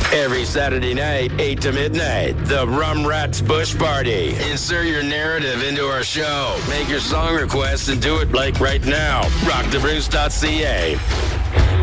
Every Saturday night, 8 to midnight, the Rum Rats Bush Party. Insert your narrative into our show. Make your song requests and do it like right now. Rockthebruce.ca.